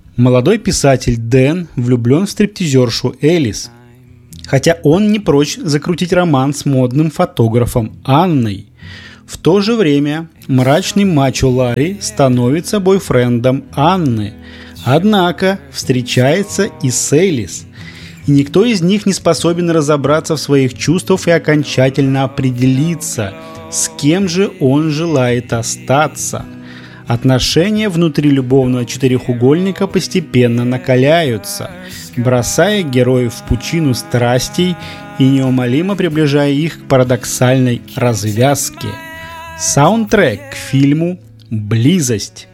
Молодой писатель Дэн влюблен в стриптизершу Элис, хотя он не прочь закрутить роман с модным фотографом Анной. В то же время мрачный мачо Ларри становится бойфрендом Анны, однако встречается и с Элис, и никто из них не способен разобраться в своих чувствах и окончательно определиться, с кем же он желает остаться. Отношения внутри любовного четырехугольника постепенно накаляются, бросая героев в пучину страстей и неумолимо приближая их к парадоксальной развязке. Саундтрек к фильму «Близость».